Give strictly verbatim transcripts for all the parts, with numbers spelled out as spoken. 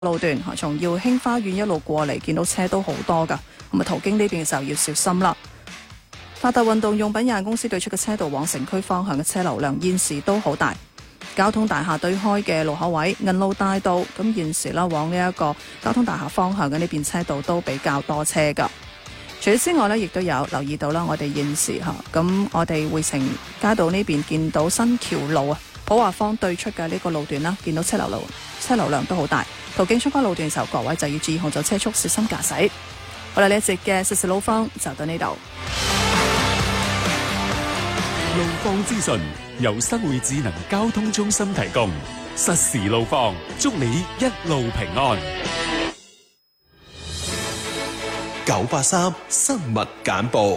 路段嚇，從耀興花園一路過嚟，見到車都好多㗎，咁啊途經呢邊嘅時候要小心啦。發達運動用品有限公司對出嘅車道往城區方向嘅車流量現時都好大。交通大廈對開嘅路口位銀路大道，咁現時啦往呢一個交通大廈方向嘅呢邊車道都比較多車㗎。除此之外呢，亦都有留意到啦，我哋現時嚇咁我哋匯城街道呢邊見到新橋路啊普華坊對出嘅呢個路段啦，見到車流路車流量都好大。途經相關路段嘅時候，各位就要注意控制車速，小心駕駛。好啦，呢一節嘅實時路況就到呢度。 路況資訊由新會智能交通中心提供，實時路況，祝你一路平安。 九八三新聞簡報。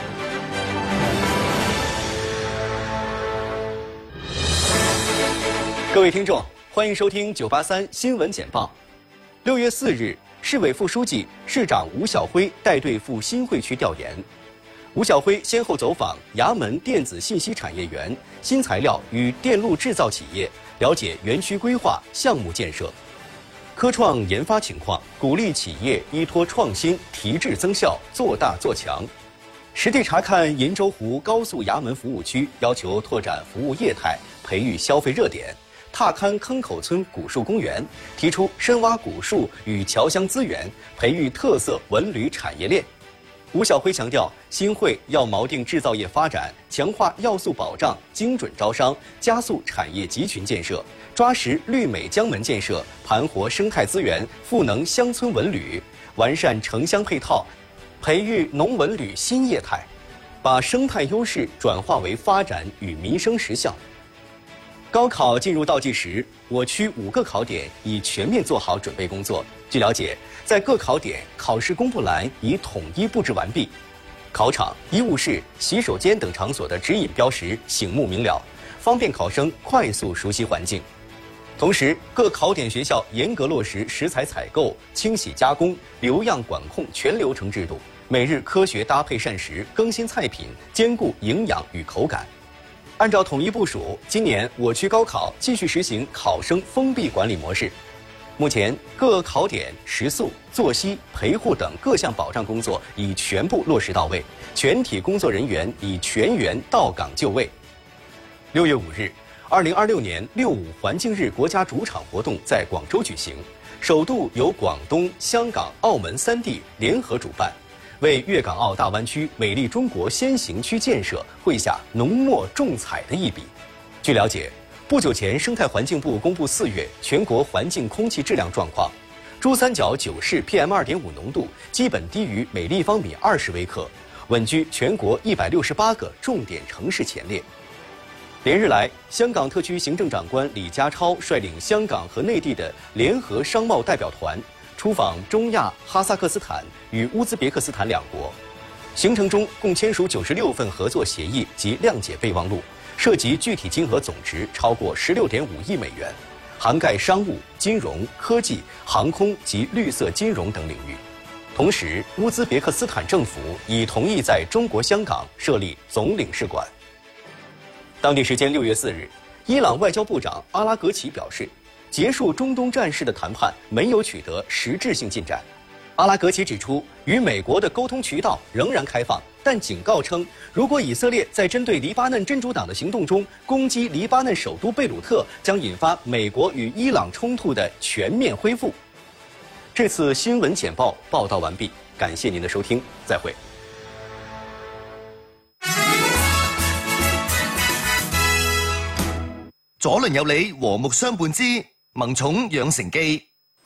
各位聽眾，歡迎收聽九八三新聞簡報。六月四日，市委副書記、市長吳曉輝帶隊赴新會區調研。吳曉輝先後走訪衙門電子信息產業園、新材料與電路製造企業，了解園區規劃、項目建設、科創研發情況，鼓勵企業依託創新提質增效，做大做強。實地查看銀州湖高速衙門服務區，要求拓展服務業態，培育消費熱點。踏勘坑口村古樹公園，提出深挖古樹與僑鄉資源，培育特色文旅產業鏈。吳曉輝強調，新會要錨定製造業發展，強化要素保障，精準招商，加速產業集群建設，抓實綠美江門建設，盤活生態資源，賦能鄉村文旅，完善城鄉配套，培育農文旅新業態，把生態優勢轉化為發展與民生實效。高考進入倒計時，我區五個考點已全面做好準備工作。據了解，在各考點考試公布欄已統一佈置完畢，考場、醫務室、洗手間等場所的指引標識醒目明了，方便考生快速熟悉環境。同時，各考點學校嚴格落實食材採購、清洗加工、留樣管控全流程制度，每日科學搭配膳食，更新菜品，兼顧營養與口感。按照統一部署，今年我區高考繼續實行考生封閉管理模式。目前，各考點食宿、作息、陪護等各項保障工作已全部落實到位，全體工作人員已全員到崗就位。六月五日，二零二六年六五環境日國家主場活動在廣州舉行，首度由廣東、香港、澳門三地聯合主辦，為粵港澳大灣區美麗中國先行區建設繪下濃墨重彩的一筆。據了解，不久前生態環境部公布四月全國環境空氣質量狀況，珠三角九市 P M 二點五濃度基本低於每立方米二十微克，穩居全國一百六十八個重點城市前列。連日來，香港特區行政長官李家超率領香港和內地的聯合商貿代表團出訪中亞、哈薩克斯坦與烏茲別克斯坦兩國，行程中共簽署九十六份合作協議及諒解備忘錄，涉及具體金額總值超過十六點五億美元，涵蓋商務、金融、科技、航空及綠色金融等領域。同時，烏茲別克斯坦政府已同意在中國香港設立總領事館。當地時間六月四日，伊朗外交部長阿拉格齊表示，結束中東戰事的談判沒有取得實質性進展。阿拉格齊指出，與美國的溝通渠道仍然開放，但警告稱，如果以色列在針對黎巴嫩真主黨的行動中攻擊黎巴嫩首都貝魯特，將引發美國與伊朗衝突的全面恢復。這次新聞簡報報道完畢，感謝您的收聽，再會。 左鄰右里和睦相伴之萌寵養成記。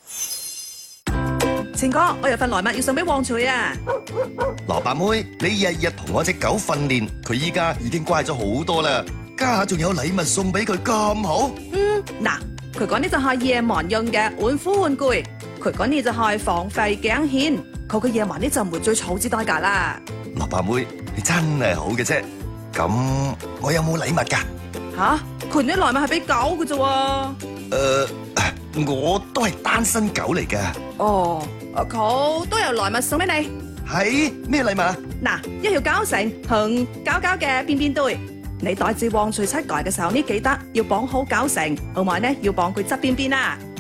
前哥，我有份禮物要送俾旺財啊！ 蘿蔔妹，你日日同我隻狗訓練，佢依家已經乖咗好多啦，家下仲有禮物送俾佢咁好。 嗯，嗱，佢講呢就係夜晚用嘅玩虎玩具，佢講呢就係防吠頸線，佢個夜晚呢就唔會最草之代價啦。 蘿蔔妹，你真係好嘅啫。咁我有冇禮物㗎？ 吓，佢啲禮物係俾狗嘅啫喎。 誒，我都係單身狗嚟㗎。 哦，佢都有禮物送俾你。 係咩禮物啊？ 嗱，一條膠繩同膠膠嘅便便袋。你帶住旺財出街嘅時候呢，記得要綁好膠繩，同埋呢要綁佢側邊邊啊。